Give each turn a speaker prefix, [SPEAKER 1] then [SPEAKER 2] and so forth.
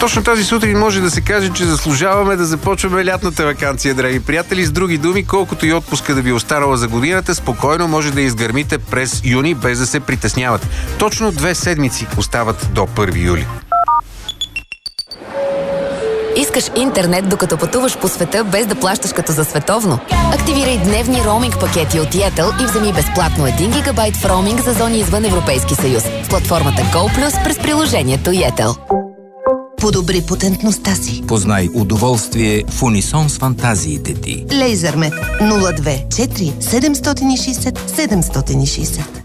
[SPEAKER 1] Точно тази сутрин може да се каже, че заслужаваме да започваме лятната ваканция, драги приятели. С други думи, колкото и отпуска да ви останала за годината, спокойно може да изгърмите през юни, без да се притеснявате. Точно 2 седмици остават до 1 юли.
[SPEAKER 2] Искаш интернет, докато пътуваш по света, без да плащаш като за световно? Активирай дневни роуминг пакети от Yettel и вземи безплатно 1 гигабайт в роуминг за зони извън Европейски съюз с платформата GoPlus през приложението Yettel.
[SPEAKER 3] Подобри потентността си.
[SPEAKER 4] Познай удоволствие в унисон с фантазиите ти.
[SPEAKER 3] Лейзърмет 024 760 760.